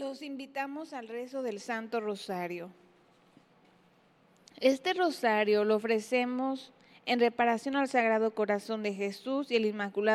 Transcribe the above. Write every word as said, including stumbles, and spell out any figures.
Los invitamos al rezo del Santo Rosario. Este rosario lo ofrecemos en reparación al Sagrado Corazón de Jesús y el Inmaculado